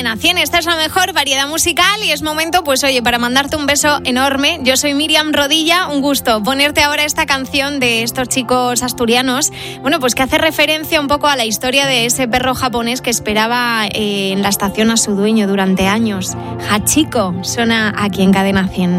Cadena 100. Esta es la mejor variedad musical y es momento, pues oye, para mandarte un beso enorme. Yo soy Miriam Rodilla, un gusto ponerte ahora esta canción de estos chicos asturianos, bueno, pues que hace referencia un poco a la historia de ese perro japonés que esperaba en la estación a su dueño durante años. Hachiko suena aquí en Cadena 100.